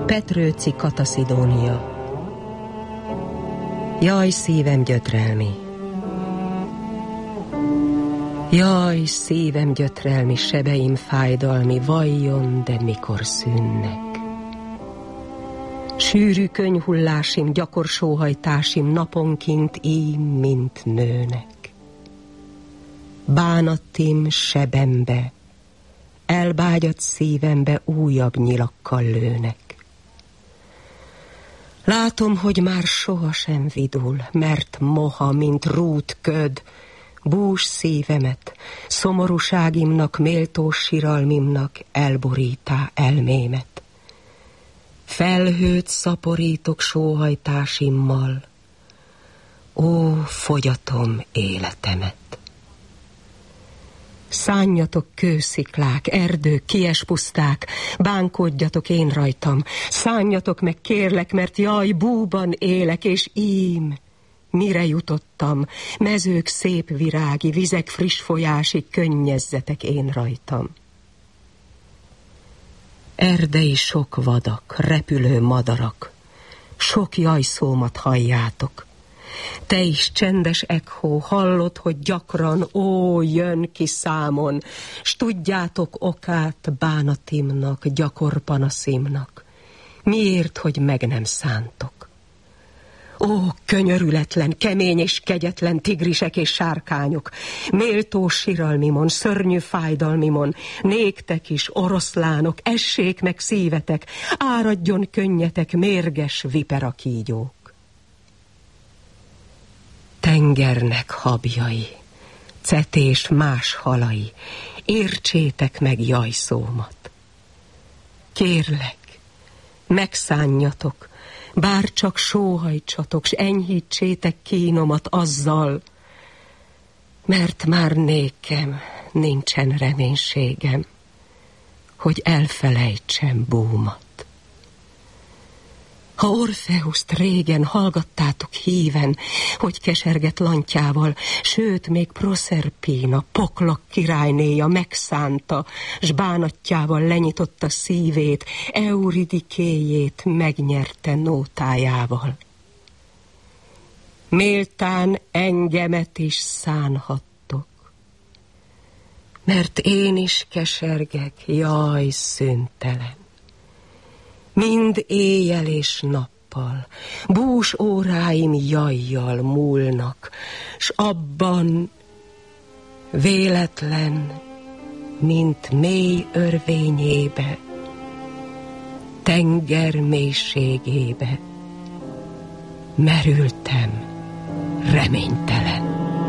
Petrőci Kataszidónia. Jaj, szívem gyötrelmi! Jaj, szívem gyötrelmi, sebeim fájdalmi, vajjon, de mikor szűnnek? Sűrű könyhullásim, gyakor sóhajtásim naponként ím, mint nőnek. Bánatim sebembe, elbágyat szívembe újabb nyilakkal lőnek. Látom, hogy már sohasem vidul, mert moha, mint rút köd, bús szívemet, szomorúságimnak, méltó siralmimnak elborítá elmémet. Felhőt szaporítok sóhajtásimmal, ó, fogyatom életemet. Szánjatok kősziklák, erdők, kies puszták, bánkodjatok én rajtam, szánjatok meg kérlek, mert jaj, búban élek, és ím, mire jutottam, mezők szép virági, vizek friss folyási, könnyezzetek én rajtam. Erdei sok vadak, repülő madarak, sok jajszómat halljátok. Te is, csendes ekhó, hallod, hogy gyakran, ó, jön ki számon, s tudjátok okát bánatimnak, gyakor panaszimnak, miért, hogy meg nem szántok. Ó, könyörületlen, kemény és kegyetlen tigrisek és sárkányok, méltó siralmimon, szörnyű fájdalmimon, néktek is, oroszlánok, essék meg szívetek, áradjon könnyetek, mérges viperakígyók. Tengernek habjai, cetés más halai, értsétek meg jajszómat. Kérlek, megszánjatok, bár csak sóhajtsatok, s enyhítsétek kínomat azzal, mert már nékem nincsen reménységem, hogy elfelejtsem búmat. Ha Orfeuszt régen hallgattátok híven, hogy keserget lantjával, sőt, még Proszerpina, poklak királynéja megszánta, s bánatjával lenyitotta szívét, Euridikéjét megnyerte nótájával. Méltán engemet is szánhattok, mert én is kesergek, jaj, szüntelen. Mind éjjel és nappal, bús óráim jajjal múlnak, s abban véletlen, mint mély örvényébe, tenger mélységébe merültem reménytelen.